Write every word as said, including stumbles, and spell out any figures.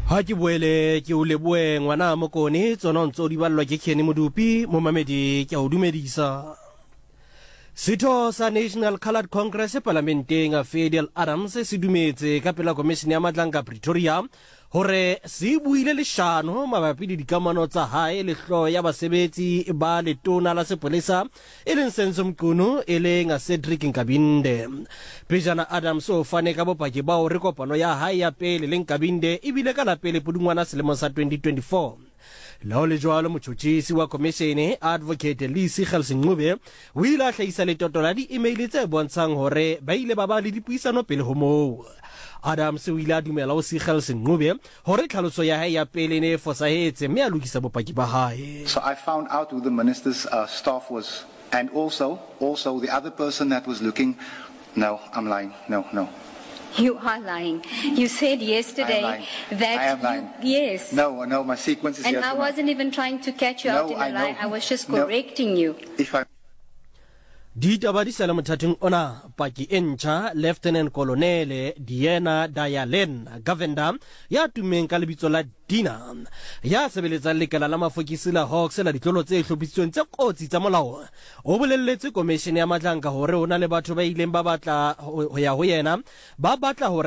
Ha ke boele ke o leboe ngwana mokone tsona ntso di ballwa ke Kenny Modupi mo mamedi ke o dumedisa. Sitho sa National Coloured Congress parlamenteng a Fidel Adams se dumetse ka pela commission ya Matlanka Pretoria hore se buile leshano mabapi le dikamano tsa hae le hlo ya basebetsi ba letona la sepolesa e leng Senzo Mqunu e leng Cedric Nkabinde. Pejana Adams o fane ka bopaki ba hore kopano ya hae ya pele le Nkabinde e bile ka la pele Pudungwana selemo sa twenty twenty-four. Lao le jwalo motjhotjhisi wa commission advocate Lisi Khalsingube o ile a hlahisa letoto la di-email tse bontshang hore ba ile ba ba le dipuisano pele ho moo. Adams o ile a dumela ho Sigel Sengqube hore tlhaloso ya hae ya pele ne fosahetse mme a lokisa bopaki ba hae. So I found out who the minister's uh, staff was, and also also the other person that was looking. No, I'm lying. No, no. You are lying. You said yesterday I am lying. that I am lying. You, yes. No, no, my sequence is and here. I tonight. wasn't even trying to catch you No, out in I a lie. know. I was just No. correcting you. If I Ditaba di sala mothating ona paki entcha Lieutenant Colonel Diana Dayalen Governor ya tumeng ka lebitso la Dina ya sebeletsa lekala la mafokisi la Hawks la ditlolo tse hlophisitsweng tse kotsi tsa molao o bolelletse commission ya Matlanka hore ona le batho ba ileng ba batla ho ya ho yena ba batla hore